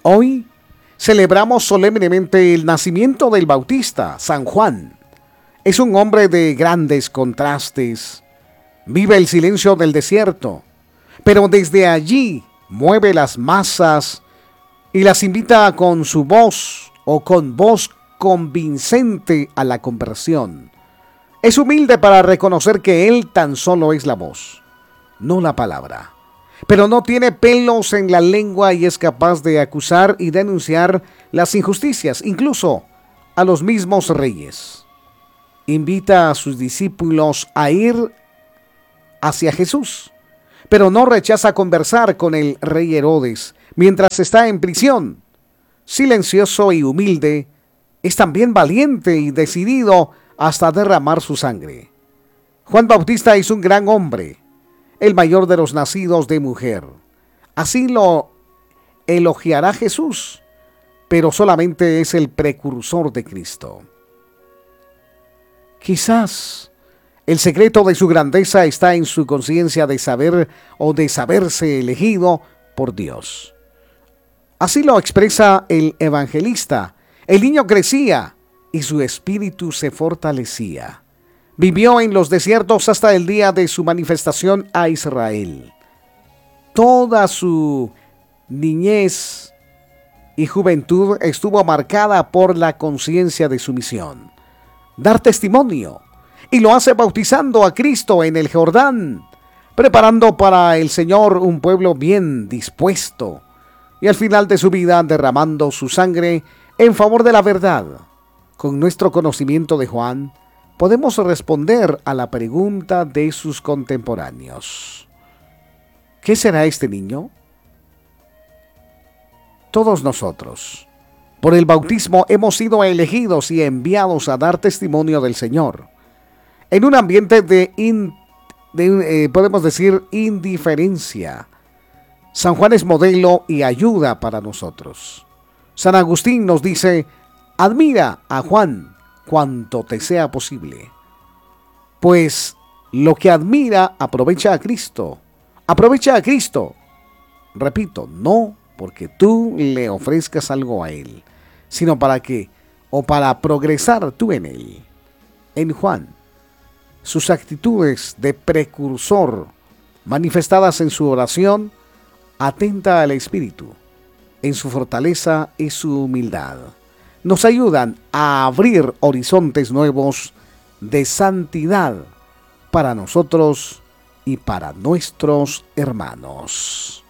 Hoy celebramos solemnemente el nacimiento del Bautista, San Juan. Es un hombre de grandes contrastes. Vive el silencio del desierto, pero desde allí mueve las masas y las invita con su voz o con voz convincente a la conversión. Es humilde para reconocer que él tan solo es la voz, no la palabra. Pero no tiene pelos en la lengua y es capaz de acusar y denunciar las injusticias, incluso a los mismos reyes. Invita a sus discípulos a ir hacia Jesús, pero no rechaza conversar con el rey Herodes mientras está en prisión. Silencioso y humilde, es también valiente y decidido hasta derramar su sangre. Juan Bautista es un gran hombre, el mayor de los nacidos de mujer. Así lo elogiará Jesús, pero solamente es el precursor de Cristo. Quizás el secreto de su grandeza está en su conciencia de saber o de saberse elegido por Dios. Así lo expresa el evangelista. El niño crecía y su espíritu se fortalecía. Vivió en los desiertos hasta el día de su manifestación a Israel. Toda su niñez y juventud estuvo marcada por la conciencia de su misión: dar testimonio, y lo hace bautizando a Cristo en el Jordán, preparando para el Señor un pueblo bien dispuesto, y al final de su vida derramando su sangre en favor de la verdad. Con nuestro conocimiento de Juan, podemos responder a la pregunta de sus contemporáneos: ¿qué será este niño? Todos nosotros, por el bautismo, hemos sido elegidos y enviados a dar testimonio del Señor. En un ambiente podemos decir, indiferencia, San Juan es modelo y ayuda para nosotros. San Agustín nos dice: admira a Juan cuanto te sea posible, pues lo que admira aprovecha a Cristo. Aprovecha a Cristo. Repito, no porque tú le ofrezcas algo a Él, sino para progresar tú en Él. En Juan, sus actitudes de precursor, manifestadas en su oración, atenta al Espíritu, en su fortaleza y su humildad, nos ayudan a abrir horizontes nuevos de santidad para nosotros y para nuestros hermanos.